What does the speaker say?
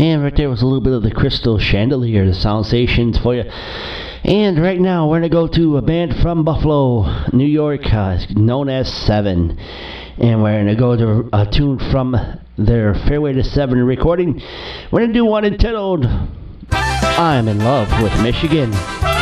And right there was a little bit of the Crystal Chandelier, the Sound Stations for you. And right now we're going to go to a band from Buffalo, New York, known as Seven. And we're going to go to a tune from their Fairway to Seven recording. We're going to do one entitled I'm in Love with Michigan.